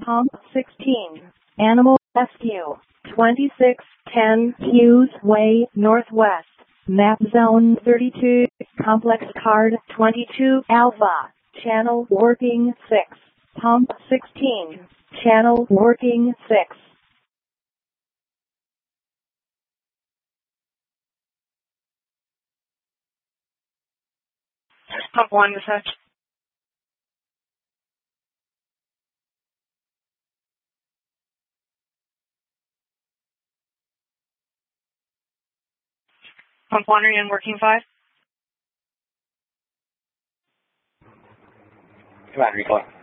Pump 16. Animal Rescue. 2610 Hughes Way Northwest. Map Zone 32. Complex Card 22 Alpha. Channel working 6. Pump 16. Channel working 6. Pump 1, dispatch. Pump 1, are you in working 5? Come on, recall.